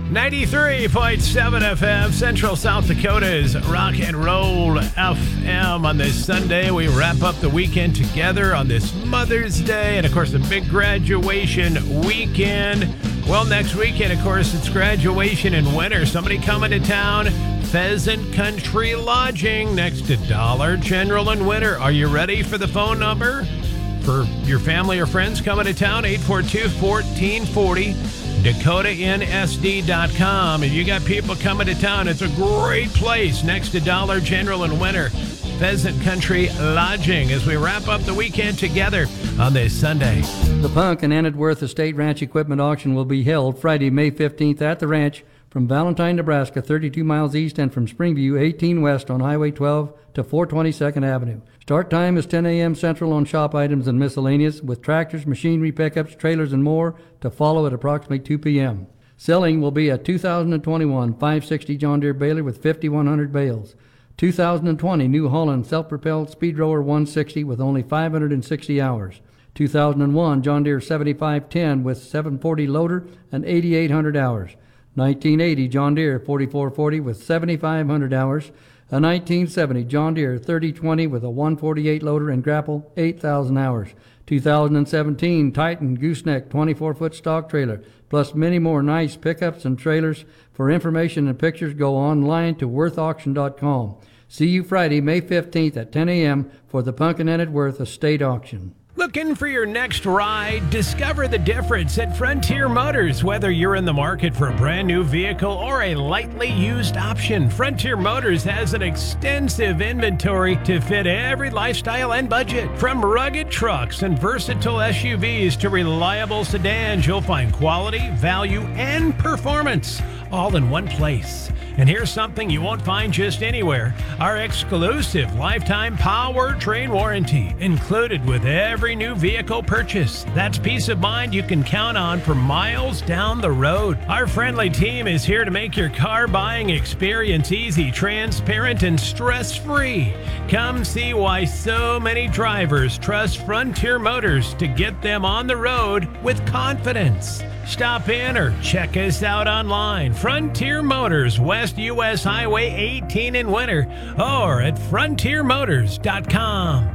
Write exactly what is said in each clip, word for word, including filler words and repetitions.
ninety-three point seven F M, Central South Dakota's Rock and Roll F M. On this Sunday, we wrap up the weekend together on this Mother's Day, and of course, a big graduation weekend. Well, next weekend, of course, it's graduation in winter. Somebody coming to town, Pheasant Country Lodging next to Dollar General in winter. Are you ready for the phone number for your family or friends coming to town? eight four two, one four four zero. Dakota N S D dot com. If you got people coming to town, it's a great place next to Dollar General in winter. Pheasant Country Lodging as we wrap up the weekend together on this Sunday. The Punk and Annetworth Estate Ranch Equipment Auction will be held Friday, May fifteenth at the ranch from Valentine, Nebraska, thirty-two miles east, and from Springview, eighteen west on Highway twelve to four twenty-second Avenue. Start time is ten a.m. Central on shop items and miscellaneous, with tractors, machinery, pickups, trailers, and more to follow at approximately two p.m. Selling will be a two thousand twenty-one five sixty John Deere baler with fifty-one hundred bales. two thousand twenty New Holland self-propelled Speedrower one sixty with only five hundred sixty hours. two thousand one John Deere seventy-five ten with seven forty loader and eighty-eight hundred hours. nineteen eighty John Deere forty-four forty with seventy-five hundred hours. A nineteen seventy John Deere thirty twenty with a one forty-eight loader and grapple, eight thousand hours. two thousand seventeen Titan Gooseneck twenty-four foot stock trailer, plus many more nice pickups and trailers. For information and pictures, go online to worth auction dot com. See you Friday, May fifteenth at ten a.m. for the Punk and Annetworth Estate Auction. Looking for your next ride? Discover the difference at Frontier Motors. Whether you're in the market for a brand new vehicle or a lightly used option, Frontier Motors has an extensive inventory to fit every lifestyle and budget. From rugged trucks and versatile S U Vs to reliable sedans, you'll find quality, value, and performance all in one place. And here's something you won't find just anywhere. Our exclusive lifetime powertrain warranty included with every new vehicle purchase. That's peace of mind you can count on for miles down the road. Our friendly team is here to make your car buying experience easy, transparent, and stress-free. Come see why so many drivers trust Frontier Motors to get them on the road with confidence. Stop in or check us out online. Frontier Motors, West U S Highway eighteen in winter, or at frontier motors dot com.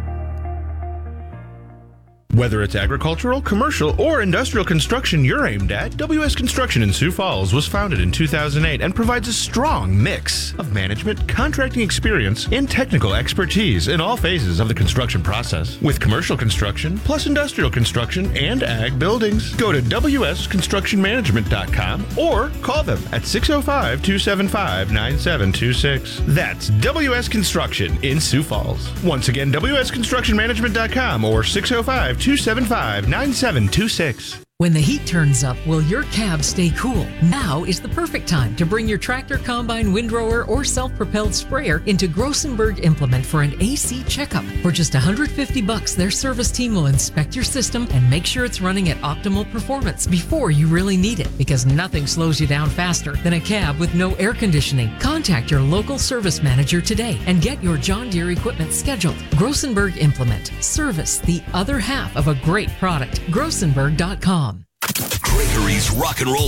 Whether it's agricultural, commercial, or industrial construction you're aimed at, W S Construction in Sioux Falls was founded in two thousand eight and provides a strong mix of management, contracting experience, and technical expertise in all phases of the construction process. With commercial construction, plus industrial construction and ag buildings. Go to W S construction management dot com or call them at six oh five, two seven five, nine seven two six. That's W S Construction in Sioux Falls. Once again, W S construction management dot com or six oh five, two seven five, nine seven two six. When the heat turns up, will your cab stay cool? Now is the perfect time to bring your tractor, combine, windrower, or self-propelled sprayer into Grossenberg Implement for an A C checkup. For just one hundred fifty bucks, their service team will inspect your system and make sure it's running at optimal performance before you really need it, because nothing slows you down faster than a cab with no air conditioning. Contact your local service manager today and get your John Deere equipment scheduled. Grossenberg Implement. Service, the other half of a great product. Grossenberg dot com. Gregory's Rock and Roll